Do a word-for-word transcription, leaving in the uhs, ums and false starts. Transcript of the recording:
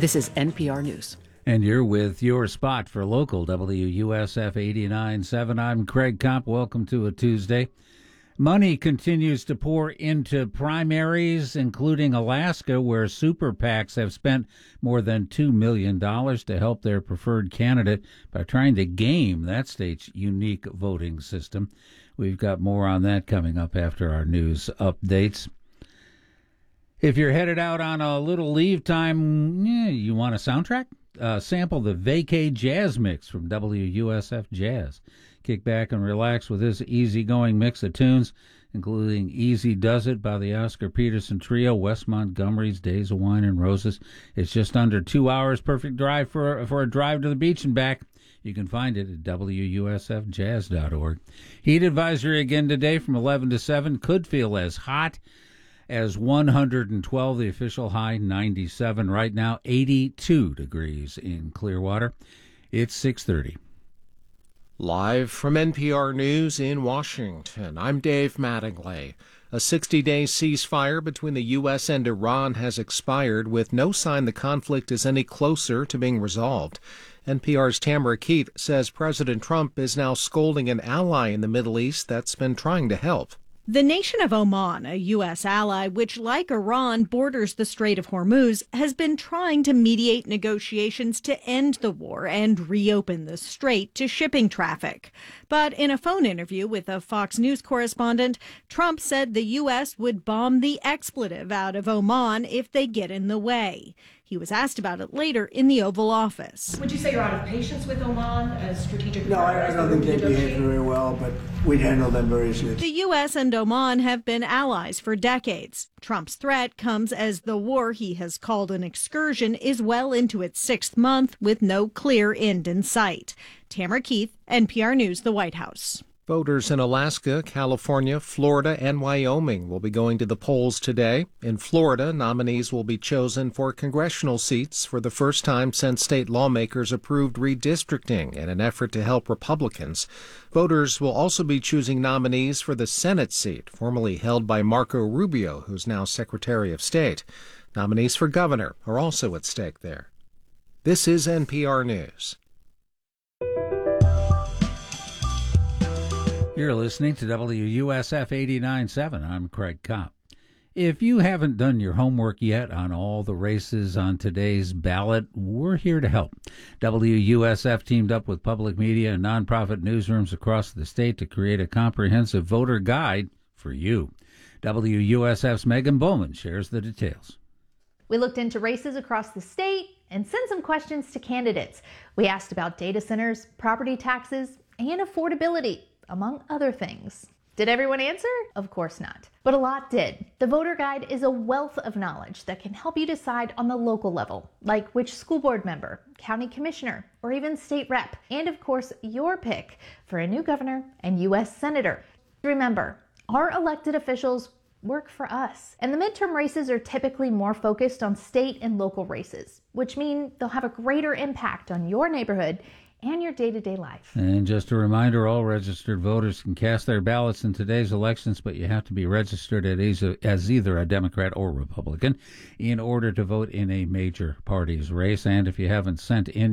This is N P R News. And you're with your spot for local W U S F eighty-nine point seven. I'm Craig Kopp. Welcome to a Tuesday. Money continues to pour into primaries, including Alaska, where super PACs have spent more than two million dollars to help their preferred candidate by trying to game that state's unique voting system. We've got more on that coming up after our news updates. If you're headed out on a little leave time, yeah, you want a soundtrack? Uh, sample the Vacay Jazz Mix from W U S F Jazz. Kick back and relax with this easygoing mix of tunes, including Easy Does It by the Oscar Peterson Trio, Wes Montgomery's Days of Wine and Roses. It's just under two hours, perfect drive for, for a drive to the beach and back. You can find it at W U S F jazz dot org. Heat advisory again today from eleven to seven. Could feel as hot as one hundred twelve, the official high ninety-seven. Right now, eighty-two degrees in Clearwater. It's six thirty. Live from N P R News in Washington, I'm Dave Mattingly. A sixty-day ceasefire between the U S and Iran has expired with no sign the conflict is any closer to being resolved. N P R's Tamara Keith says President Trump is now scolding an ally in the Middle East that's been trying to help. The nation of Oman, a U S ally, which, like Iran, borders the Strait of Hormuz, has been trying to mediate negotiations to end the war and reopen the strait to shipping traffic. But in a phone interview with a Fox News correspondent, Trump said the U S would bomb the expletive out of Oman if they get in the way. He was asked about it later in the Oval Office. Would you say you're out of patience with Oman as strategic? No, I, I don't think they behave very well, but we'd handle them very easily. The U S and Oman have been allies for decades. Trump's threat comes as the war he has called an excursion is well into its sixth month with no clear end in sight. Tamara Keith, N P R News, the White House. Voters in Alaska, California, Florida, and Wyoming will be going to the polls today. In Florida, nominees will be chosen for congressional seats for the first time since state lawmakers approved redistricting in an effort to help Republicans. Voters will also be choosing nominees for the Senate seat, formerly held by Marco Rubio, who's now Secretary of State. Nominees for governor are also at stake there. This is N P R News. You're listening to W U S F eighty-nine point seven. I'm Craig Kopp. If you haven't done your homework yet on all the races on today's ballot, we're here to help. W U S F teamed up with public media and nonprofit newsrooms across the state to create a comprehensive voter guide for you. W U S F's Megan Bowman shares the details. We looked into races across the state and sent some questions to candidates. We asked about data centers, property taxes, and affordability, among other things. Did everyone answer? Of course not. But a lot did. The voter guide is a wealth of knowledge that can help you decide on the local level, like which school board member, county commissioner, or even state rep, and of course your pick for a new governor and U S senator. Remember, our elected officials work for us, and the midterm races are typically more focused on state and local races, which mean they'll have a greater impact on your neighborhood and your day-to-day life. And just a reminder, all registered voters can cast their ballots in today's elections, but you have to be registered as either a Democrat or Republican in order to vote in a major party's race. And if you haven't sent in